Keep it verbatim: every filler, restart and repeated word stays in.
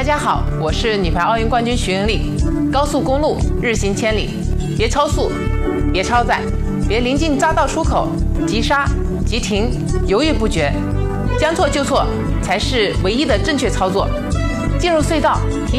家好，我是女排奥运冠军徐恩丽。高速公路日行千里，别超速，别超载，别临近匝道出口急刹、急停，犹豫不决，将错就错才是唯一的正确操作。进入隧道，提